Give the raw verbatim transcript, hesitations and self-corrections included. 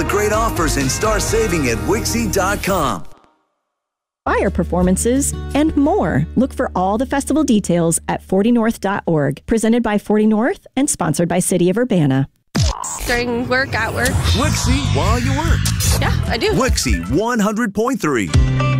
the great offers and start saving at Wixie dot com. Fire performances, and more. Look for all the festival details at forty north dot org. Presented by forty North and sponsored by City of Urbana. During work, at work. Wixie while you work. Yeah, I do. Wixie one hundred point three.